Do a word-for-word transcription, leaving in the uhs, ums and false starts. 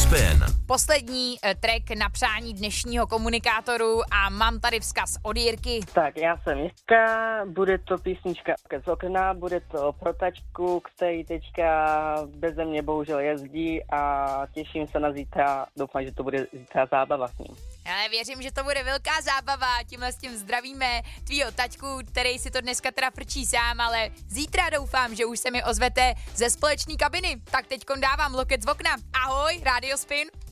Spin. Poslední eh, track na přání dnešního komunikátoru a mám tady vzkaz od Jirky. Tak já jsem Jiřka, bude to písnička z okna, bude to pro tačku, který teďka beze mě bohužel jezdí a těším se na zítra, doufám, že to bude zítra zábava s ním. Ale věřím, že to bude velká zábava, tímhle s tím zdravíme tvýho taťku, který si to dneska teda frčí sám, ale zítra doufám, že už se mi ozvete ze společné kabiny. Tak teďkon dávám loket z okna. Ahoj, Radio Spin.